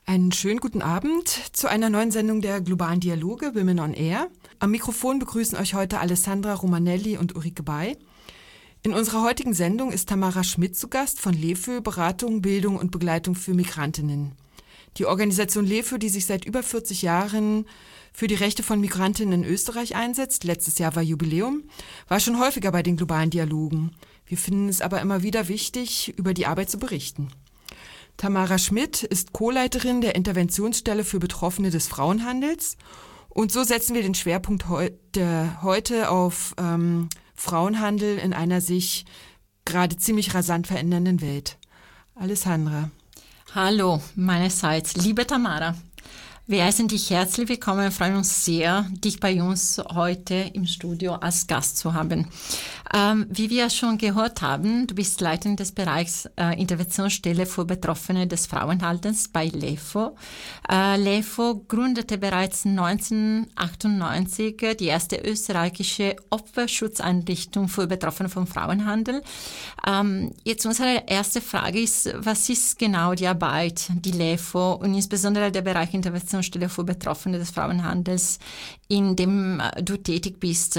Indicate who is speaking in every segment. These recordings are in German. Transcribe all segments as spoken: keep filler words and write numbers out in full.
Speaker 1: Einen schönen guten Abend zu einer neuen Sendung der Globalen Dialoge Women on Air. Am Mikrofon begrüßen euch heute Alessandra Romanelli und Ulrike Bay. In unserer heutigen Sendung ist Tamara Schmidt zu Gast von LEFÖ, Beratung, Bildung und Begleitung für Migrantinnen. Die Organisation LEFÖ, die sich seit über vierzig Jahren für die Rechte von Migrantinnen in Österreich einsetzt, letztes Jahr war Jubiläum, war schon häufiger bei den globalen Dialogen. Wir finden es aber immer wieder wichtig, über die Arbeit zu berichten. Tamara Schmidt ist Co-Leiterin der Interventionsstelle für Betroffene des Frauenhandels. Und so setzen wir den Schwerpunkt heute, heute auf ähm, Frauenhandel in einer sich gerade ziemlich rasant verändernden Welt. Alessandra.
Speaker 2: Hallo, meinerseits, liebe Tamara. Wir heißen dich herzlich willkommen und freuen uns sehr, dich bei uns heute im Studio als Gast zu haben. Ähm, wie wir schon gehört haben, du bist Leiterin des Bereichs äh, Interventionsstelle für Betroffene des Frauenhandels bei LEFÖ. Äh, LEFÖ gründete bereits neunzehnhundertachtundneunzig die erste österreichische Opferschutzeinrichtung für Betroffene vom Frauenhandel. Ähm, jetzt unsere erste Frage ist, was ist genau die Arbeit, die LEFÖ und insbesondere der Bereich Interventionsstelle für Betroffene des Frauenhandels, in dem du tätig bist,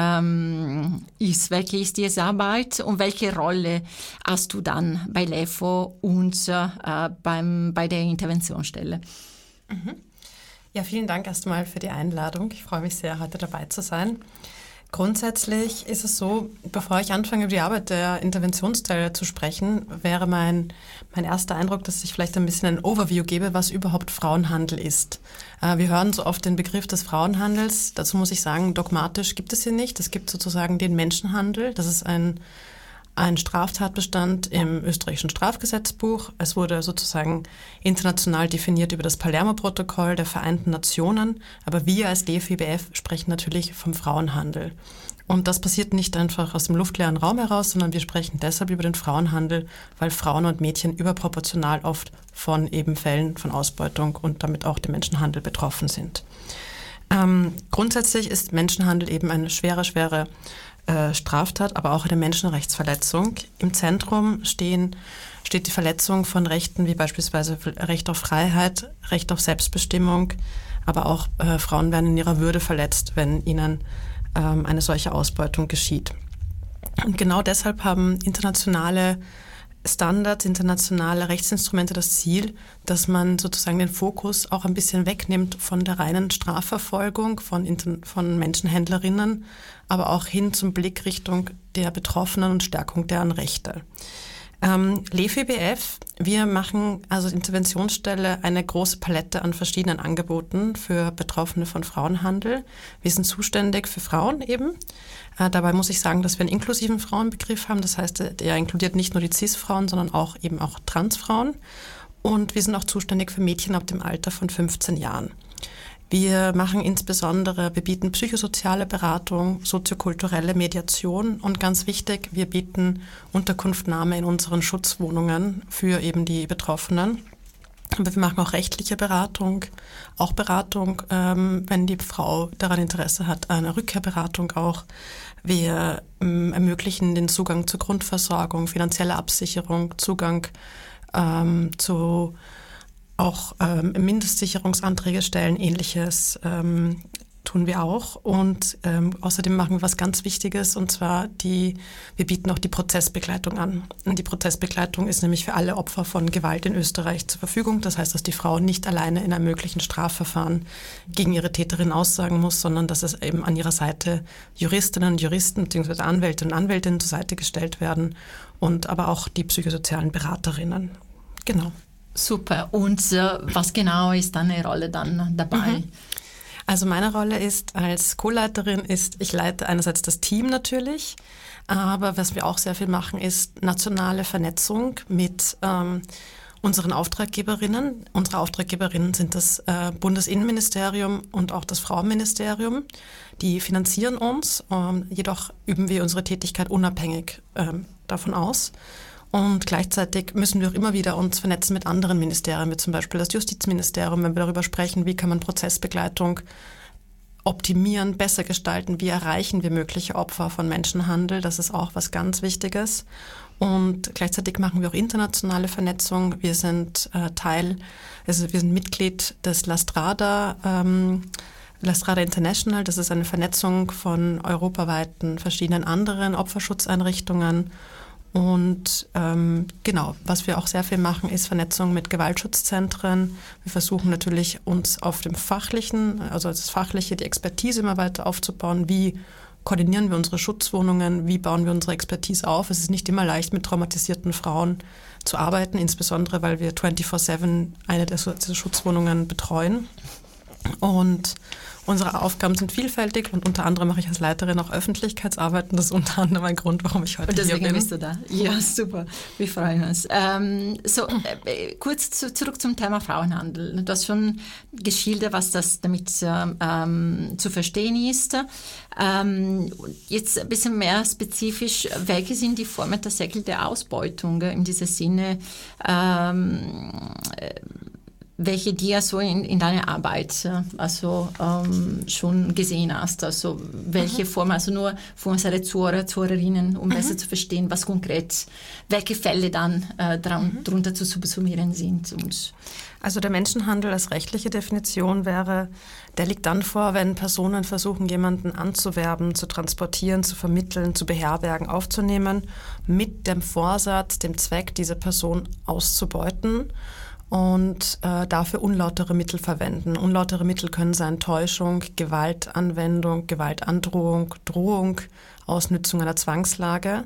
Speaker 2: ähm, ist? Welche ist diese Arbeit und welche Rolle hast du dann bei LEFÖ und äh, beim, bei der Interventionsstelle?
Speaker 3: Mhm. Ja, vielen Dank erstmal für die Einladung. Ich freue mich sehr, heute dabei zu sein. Grundsätzlich ist es so, bevor ich anfange, über die Arbeit der Interventionsstelle zu sprechen, wäre mein, mein erster Eindruck, dass ich vielleicht ein bisschen ein Overview gebe, was überhaupt Frauenhandel ist. Äh, wir hören so oft den Begriff des Frauenhandels. Dazu muss ich sagen, dogmatisch gibt es ihn nicht. Es gibt sozusagen den Menschenhandel. Das ist ein, ein Straftatbestand im österreichischen Strafgesetzbuch. Es wurde sozusagen international definiert über das Palermo-Protokoll der Vereinten Nationen. Aber wir als D F I B F sprechen natürlich vom Frauenhandel. Und das passiert nicht einfach aus dem luftleeren Raum heraus, sondern wir sprechen deshalb über den Frauenhandel, weil Frauen und Mädchen überproportional oft von eben Fällen von Ausbeutung und damit auch dem Menschenhandel betroffen sind. Ähm, grundsätzlich ist Menschenhandel eben eine schwere, schwere äh, Straftat, aber auch eine Menschenrechtsverletzung. Im Zentrum stehen, steht die Verletzung von Rechten wie beispielsweise Recht auf Freiheit, Recht auf Selbstbestimmung, aber auch äh, Frauen werden in ihrer Würde verletzt, wenn ihnen ähm, eine solche Ausbeutung geschieht. Und genau deshalb haben internationale Standards, internationale Rechtsinstrumente das Ziel, dass man sozusagen den Fokus auch ein bisschen wegnimmt von der reinen Strafverfolgung von, von Menschenhändlerinnen, aber auch hin zum Blick Richtung der Betroffenen und Stärkung deren Rechte. Ähm, LEFÖ B F, wir machen also Interventionsstelle eine große Palette an verschiedenen Angeboten für Betroffene von Frauenhandel. Wir sind zuständig für Frauen eben. Äh, dabei muss ich sagen, dass wir einen inklusiven Frauenbegriff haben. Das heißt, der inkludiert nicht nur die Cis-Frauen, sondern auch eben auch Transfrauen. Und wir sind auch zuständig für Mädchen ab dem Alter von fünfzehn Jahren. Wir machen insbesondere, wir bieten psychosoziale Beratung, soziokulturelle Mediation und ganz wichtig, wir bieten Unterkunftnahme in unseren Schutzwohnungen für eben die Betroffenen. Aber wir machen auch rechtliche Beratung, auch Beratung, ähm, wenn die Frau daran Interesse hat, eine Rückkehrberatung auch. Wir ähm, ermöglichen den Zugang zur Grundversorgung, finanzielle Absicherung, Zugang ähm, zu auch ähm, Mindestsicherungsanträge stellen, ähnliches ähm, tun wir auch. Und ähm, außerdem machen wir was ganz Wichtiges, und zwar die, wir bieten auch die Prozessbegleitung an. Und die Prozessbegleitung ist nämlich für alle Opfer von Gewalt in Österreich zur Verfügung. Das heißt, dass die Frau nicht alleine in einem möglichen Strafverfahren gegen ihre Täterin aussagen muss, sondern dass es eben an ihrer Seite Juristinnen und Juristen bzw. Anwältinnen und Anwältinnen zur Seite gestellt werden und aber auch die psychosozialen Beraterinnen. Genau.
Speaker 2: Super. Und äh, was genau ist deine Rolle dann dabei?
Speaker 3: Mhm. Also meine Rolle ist als Co-Leiterin ist, ich leite einerseits das Team natürlich, aber was wir auch sehr viel machen, ist nationale Vernetzung mit ähm, unseren Auftraggeberinnen. Unsere Auftraggeberinnen sind das äh, Bundesinnenministerium und auch das Frauenministerium. Die finanzieren uns, ähm, jedoch üben wir unsere Tätigkeit unabhängig ähm, davon aus. Und gleichzeitig müssen wir auch immer wieder uns vernetzen mit anderen Ministerien, wie zum Beispiel das Justizministerium, wenn wir darüber sprechen, wie kann man Prozessbegleitung optimieren, besser gestalten, wie erreichen wir mögliche Opfer von Menschenhandel. Das ist auch was ganz Wichtiges. Und gleichzeitig machen wir auch internationale Vernetzung. Wir sind äh, Teil, also wir sind Mitglied des Lastrada, ähm, Lastrada International. Das ist eine Vernetzung von europaweiten verschiedenen anderen Opferschutzeinrichtungen. Und ähm, genau, was wir auch sehr viel machen, ist Vernetzung mit Gewaltschutzzentren. Wir versuchen natürlich, uns auf dem Fachlichen, also das Fachliche, die Expertise immer weiter aufzubauen. Wie koordinieren wir unsere Schutzwohnungen? Wie bauen wir unsere Expertise auf? Es ist nicht immer leicht, mit traumatisierten Frauen zu arbeiten, insbesondere weil wir vierundzwanzig sieben eine dieser Schutzwohnungen betreuen. Und unsere Aufgaben sind vielfältig und unter anderem mache ich als Leiterin auch Öffentlichkeitsarbeit. Und das ist unter anderem ein Grund, warum ich heute hier bin.
Speaker 2: Deswegen bist du da. Ja, super. Wir freuen uns. Ähm, so, äh, kurz zu, zurück zum Thema Frauenhandel. Du hast schon geschildert, was das damit ähm, zu verstehen ist. Ähm, jetzt ein bisschen mehr spezifisch, welche sind die Formen tatsächlich der Ausbeutung in diesem Sinne? Ähm, welche dir so in, in deiner Arbeit also ähm, schon gesehen hast, also welche mhm. Form, also nur für unsere Zuhörer, Zuhörerinnen, um mhm. besser zu verstehen, was konkret, welche Fälle dann äh, dran, mhm. darunter zu subsumieren sind. Und
Speaker 3: also der Menschenhandel als rechtliche Definition wäre, der liegt dann vor, wenn Personen versuchen, jemanden anzuwerben, zu transportieren, zu vermitteln, zu beherbergen, aufzunehmen, mit dem Vorsatz, dem Zweck, diese Person auszubeuten und äh, dafür unlautere Mittel verwenden. Unlautere Mittel können sein Täuschung, Gewaltanwendung, Gewaltandrohung, Drohung, Ausnützung einer Zwangslage.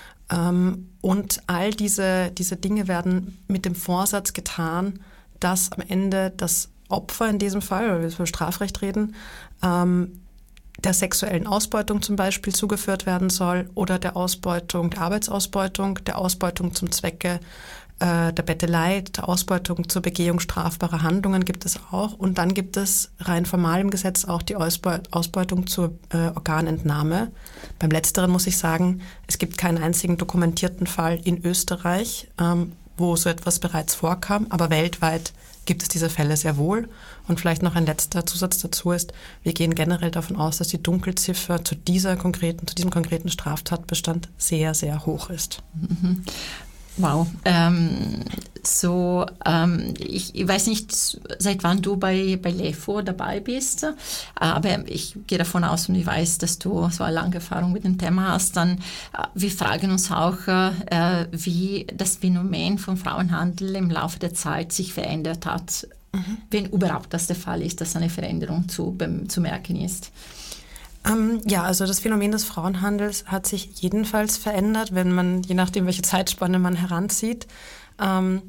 Speaker 3: Ähm, und all diese, diese Dinge werden mit dem Vorsatz getan, dass am Ende das Opfer in diesem Fall, weil wir über Strafrecht reden, ähm, der sexuellen Ausbeutung zum Beispiel zugeführt werden soll oder der Ausbeutung, der Arbeitsausbeutung, der Ausbeutung zum Zwecke der Bettelei, der Ausbeutung zur Begehung strafbarer Handlungen gibt es auch. Und dann gibt es rein formal im Gesetz auch die Ausbeutung zur äh, Organentnahme. Beim Letzteren muss ich sagen, es gibt keinen einzigen dokumentierten Fall in Österreich, ähm, wo so etwas bereits vorkam. Aber weltweit gibt es diese Fälle sehr wohl. Und vielleicht noch ein letzter Zusatz dazu ist, wir gehen generell davon aus, dass die Dunkelziffer zu dieser konkreten, zu diesem konkreten Straftatbestand sehr, sehr hoch ist.
Speaker 2: Mhm. Wow. Ähm, so, ähm, ich, ich weiß nicht, seit wann du bei, bei LEFO dabei bist, aber ich gehe davon aus und ich weiß, dass du so eine lange Erfahrung mit dem Thema hast. Dann, äh, wir fragen uns auch, äh, wie das Phänomen von Frauenhandel im Laufe der Zeit sich verändert hat, mhm. wenn überhaupt das der Fall ist, dass eine Veränderung zu, zu merken ist.
Speaker 3: Ähm, ja, also das Phänomen des Frauenhandels hat sich jedenfalls verändert, wenn man, je nachdem, welche Zeitspanne man heranzieht. Ähm,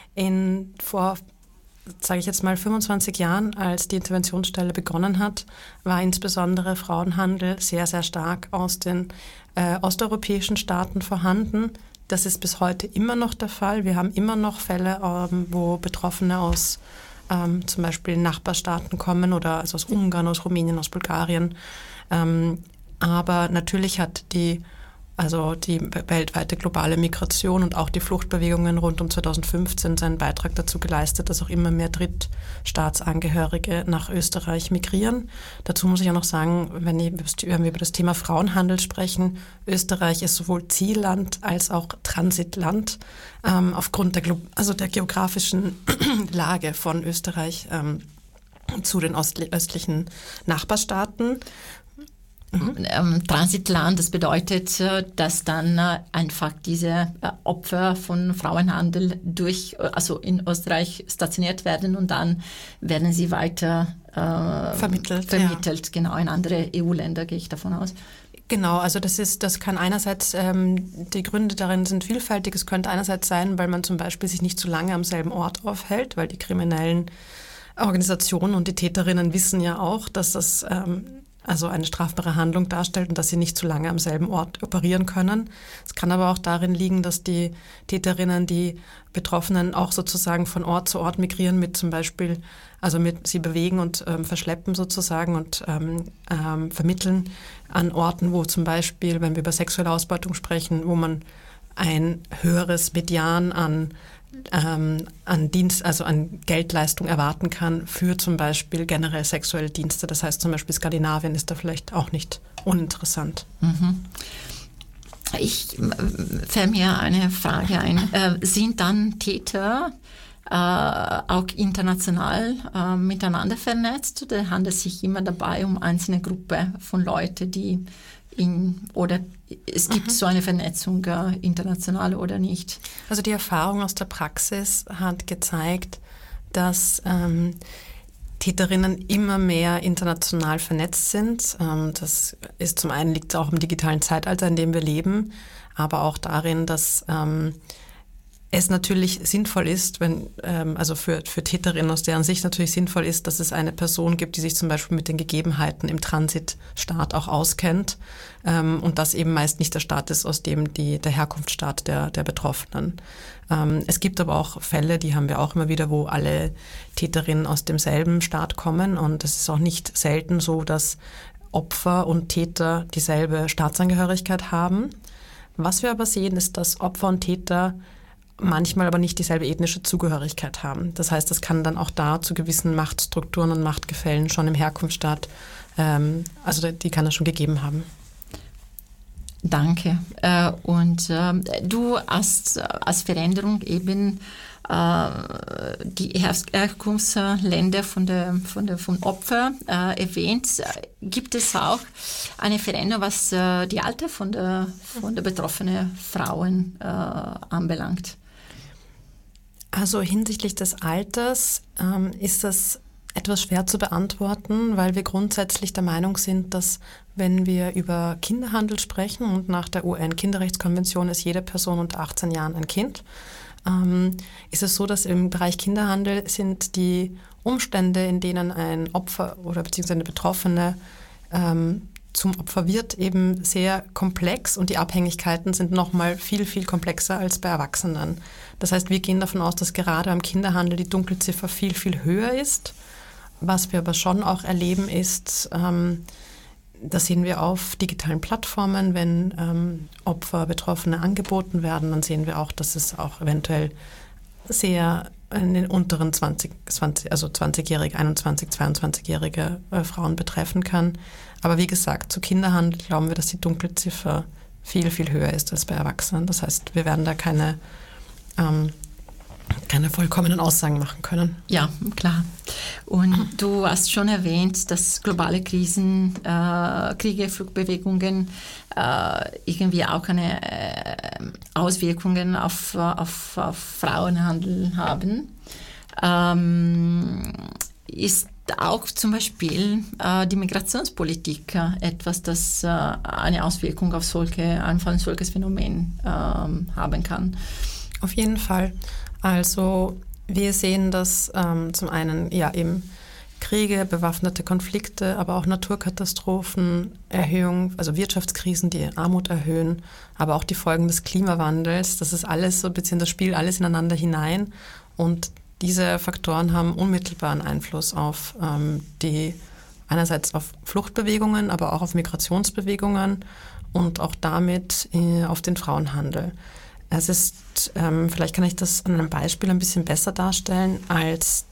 Speaker 3: in, vor, sage ich jetzt mal, fünfundzwanzig Jahren, als die Interventionsstelle begonnen hat, war insbesondere Frauenhandel sehr, sehr stark aus den äh, osteuropäischen Staaten vorhanden. Das ist bis heute immer noch der Fall. Wir haben immer noch Fälle, ähm, wo Betroffene aus ähm, zum Beispiel Nachbarstaaten kommen oder also aus Ungarn, aus Rumänien, aus Bulgarien. Ähm, aber natürlich hat die, also die weltweite globale Migration und auch die Fluchtbewegungen rund um zweitausendfünfzehn seinen Beitrag dazu geleistet, dass auch immer mehr Drittstaatsangehörige nach Österreich migrieren. Dazu muss ich auch noch sagen, wenn, ich, wenn wir über das Thema Frauenhandel sprechen, Österreich ist sowohl Zielland als auch Transitland ähm, aufgrund der, also der geografischen Lage von Österreich ähm, zu den östlichen Nachbarstaaten.
Speaker 2: Mhm. Ähm, Transitland, das bedeutet, dass dann äh, einfach diese äh, Opfer von Frauenhandel durch, also in Österreich stationiert werden und dann werden sie weiter äh,
Speaker 3: vermittelt,
Speaker 2: vermittelt
Speaker 3: ja.
Speaker 2: Genau, in andere E U-Länder, gehe ich davon aus.
Speaker 3: Genau, also das ist, das kann einerseits, ähm, die Gründe darin sind vielfältig. Es könnte einerseits sein, weil man zum Beispiel sich nicht zu lange am selben Ort aufhält, weil die kriminellen Organisationen und die Täterinnen wissen ja auch, dass das ähm, also eine strafbare Handlung darstellt und dass sie nicht zu lange am selben Ort operieren können. Es kann aber auch darin liegen, dass die Täterinnen die Betroffenen auch sozusagen von Ort zu Ort migrieren mit zum Beispiel, also mit sie bewegen und ähm, verschleppen sozusagen und ähm, ähm, vermitteln an Orten, wo zum Beispiel, wenn wir über sexuelle Ausbeutung sprechen, wo man ein höheres Median an Ähm, an Dienst, also an Geldleistung erwarten kann für zum Beispiel generell sexuelle Dienste. Das heißt zum Beispiel Skandinavien ist da vielleicht auch nicht uninteressant.
Speaker 2: Mhm. Ich fällt mir eine Frage ein. Äh, sind dann Täter äh, auch international äh, miteinander vernetzt oder handelt es sich immer dabei um einzelne Gruppe von Leuten, die in, oder es gibt mhm. so eine Vernetzung äh, international oder nicht?
Speaker 3: Also die Erfahrung aus der Praxis hat gezeigt, dass ähm, Täterinnen immer mehr international vernetzt sind. Ähm, das ist zum einen liegt es auch im digitalen Zeitalter, in dem wir leben, aber auch darin, dass ähm, es natürlich sinnvoll ist, wenn, ähm, also für, für Täterinnen aus deren Sicht natürlich sinnvoll ist, dass es eine Person gibt, die sich zum Beispiel mit den Gegebenheiten im Transitstaat auch auskennt ähm, und das eben meist nicht der Staat ist, aus dem die, der Herkunftsstaat der, der Betroffenen. Ähm, es gibt aber auch Fälle, die haben wir auch immer wieder, wo alle Täterinnen aus demselben Staat kommen und es ist auch nicht selten so, dass Opfer und Täter dieselbe Staatsangehörigkeit haben. Was wir aber sehen, ist, dass Opfer und Täter manchmal aber nicht dieselbe ethnische Zugehörigkeit haben. Das heißt, das kann dann auch da zu gewissen Machtstrukturen und Machtgefällen schon im Herkunftsstaat, ähm, also die kann es schon gegeben haben.
Speaker 2: Danke. Äh, und äh, du hast als Veränderung eben äh, die Herkunftsländer von der, von der, vom Opfer äh, erwähnt. Gibt es auch eine Veränderung, was äh, die Alter von der, von der betroffenen Frauen äh, anbelangt?
Speaker 3: Also hinsichtlich des Alters ähm, ist das etwas schwer zu beantworten, weil wir grundsätzlich der Meinung sind, dass wenn wir über Kinderhandel sprechen und nach der U N-Kinderrechtskonvention ist jede Person unter achtzehn Jahren ein Kind, ähm, ist es so, dass im Bereich Kinderhandel sind die Umstände, in denen ein Opfer oder beziehungsweise eine Betroffene ähm, zum Opfer wird, eben sehr komplex und die Abhängigkeiten sind nochmal viel, viel komplexer als bei Erwachsenen. Das heißt, wir gehen davon aus, dass gerade beim Kinderhandel die Dunkelziffer viel, viel höher ist. Was wir aber schon auch erleben ist, ähm, das sehen wir auf digitalen Plattformen, wenn ähm, Opfer, Betroffene angeboten werden, dann sehen wir auch, dass es auch eventuell sehr in den unteren zwanzig, zwanzig, also zwanzigjährige, einundzwanzig, zweiundzwanzigjährige äh, Frauen betreffen kann. Aber wie gesagt, zu Kinderhandel glauben wir, dass die Dunkelziffer viel, viel höher ist als bei Erwachsenen. Das heißt, wir werden da keine, ähm, keine vollkommenen Aussagen machen können.
Speaker 2: Ja, klar. Und du hast schon erwähnt, dass globale Krisen, äh, Kriege, Fluchtbewegungen äh, irgendwie auch eine äh, Auswirkungen auf, auf, auf Frauenhandel haben. Ähm, ist auch zum Beispiel äh, die Migrationspolitik äh, etwas, das äh, eine Auswirkung auf solche, einfach ein solches Phänomen äh, haben kann?
Speaker 3: Auf jeden Fall. Also wir sehen, dass ähm, zum einen ja eben Kriege, bewaffnete Konflikte, aber auch Naturkatastrophen, Erhöhung, also Wirtschaftskrisen, die Armut erhöhen, aber auch die Folgen des Klimawandels, das ist alles so ein bisschen, das spielt alles ineinander hinein und diese Faktoren haben unmittelbaren Einfluss auf ähm, die, einerseits auf Fluchtbewegungen, aber auch auf Migrationsbewegungen und auch damit äh, auf den Frauenhandel. Es ist, ähm, vielleicht kann ich das an einem Beispiel ein bisschen besser darstellen, als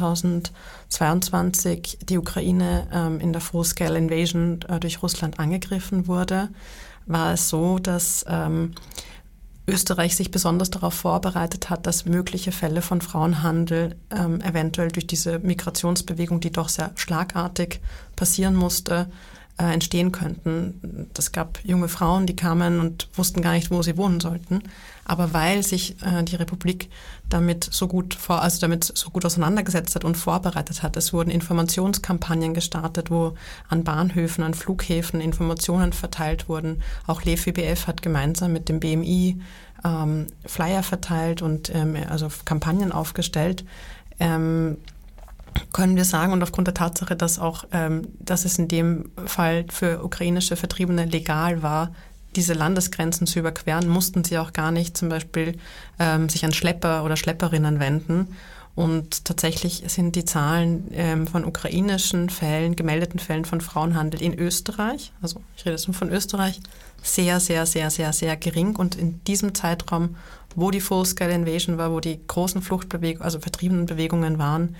Speaker 3: zweitausendzweiundzwanzig die Ukraine ähm, in der Full-Scale Invasion äh, durch Russland angegriffen wurde, war es so, dass ähm, Österreich sich besonders darauf vorbereitet hat, dass mögliche Fälle von Frauenhandel ähm, eventuell durch diese Migrationsbewegung, die doch sehr schlagartig passieren musste, äh, entstehen könnten. Es gab junge Frauen, die kamen und wussten gar nicht, wo sie wohnen sollten. Aber weil sich äh, die Republik damit so gut vor, also damit so gut auseinandergesetzt hat und vorbereitet hat, es wurden Informationskampagnen gestartet, wo an Bahnhöfen, an Flughäfen Informationen verteilt wurden. Auch L E F I B F hat gemeinsam mit dem B M I ähm, Flyer verteilt und ähm, also Kampagnen aufgestellt. Ähm, können wir sagen, und aufgrund der Tatsache, dass auch, ähm, dass es in dem Fall für ukrainische Vertriebene legal war, diese Landesgrenzen zu überqueren, mussten sie auch gar nicht zum Beispiel ähm, sich an Schlepper oder Schlepperinnen wenden. Und tatsächlich sind die Zahlen ähm, von ukrainischen Fällen, gemeldeten Fällen von Frauenhandel in Österreich, also ich rede jetzt nur von Österreich, sehr, sehr, sehr, sehr, sehr gering. Und in diesem Zeitraum, wo die Full-Scale Invasion war, wo die großen Fluchtbewegungen, also vertriebenen Bewegungen waren,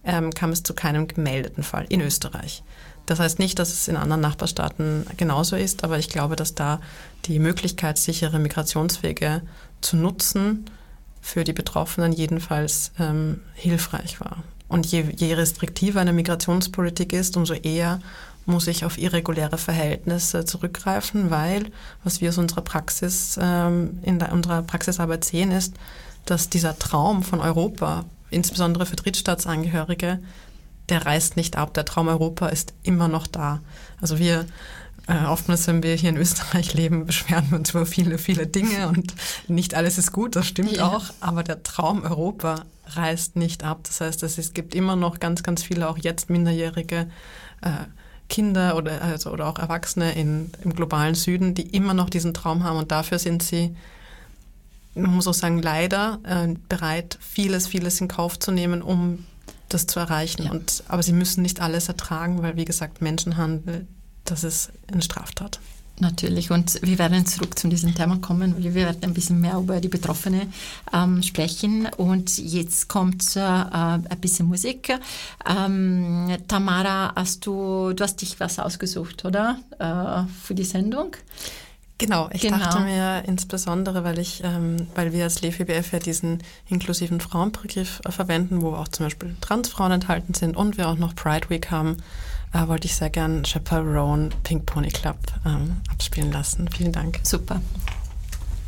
Speaker 3: ähm, kam es zu keinem gemeldeten Fall in Österreich. Das heißt nicht, dass es in anderen Nachbarstaaten genauso ist, aber ich glaube, dass da die Möglichkeit, sichere Migrationswege zu nutzen, für die Betroffenen jedenfalls ähm, hilfreich war. Und je, je restriktiver eine Migrationspolitik ist, umso eher muss ich auf irreguläre Verhältnisse zurückgreifen, weil, was wir aus unserer Praxis, ähm, in der, unserer Praxisarbeit sehen, ist, dass dieser Traum von Europa, insbesondere für Drittstaatsangehörige, der reißt nicht ab. Der Traum Europa ist immer noch da. Also wir, äh, oftmals, wenn wir hier in Österreich leben, beschweren wir uns über viele, viele Dinge und nicht alles ist gut, das stimmt ja auch, aber der Traum Europa reißt nicht ab. Das heißt, es gibt immer noch ganz, ganz viele, auch jetzt minderjährige äh, Kinder oder, also, oder auch Erwachsene in, im globalen Süden, die immer noch diesen Traum haben und dafür sind sie, man muss auch sagen, leider äh, bereit, vieles, vieles in Kauf zu nehmen, um das zu erreichen. Ja. Und, aber sie müssen nicht alles ertragen, weil, wie gesagt, Menschenhandel, das ist eine Straftat.
Speaker 2: Natürlich, und wir werden zurück zu diesem Thema kommen, wir werden ein bisschen mehr über die Betroffenen ähm, sprechen und jetzt kommt äh, ein bisschen Musik. Ähm, Tamara, hast du, du hast dich was ausgesucht, oder, äh, für die Sendung?
Speaker 3: Genau, ich
Speaker 2: genau.
Speaker 3: dachte mir insbesondere, weil ich, ähm, weil wir als L E F I B F ja diesen inklusiven Frauenbegriff äh, verwenden, wo auch zum Beispiel Transfrauen enthalten sind und wir auch noch Pride Week haben, äh, wollte ich sehr gern Chappell Roan Pink Pony Club ähm, abspielen lassen. Vielen Dank.
Speaker 2: Super.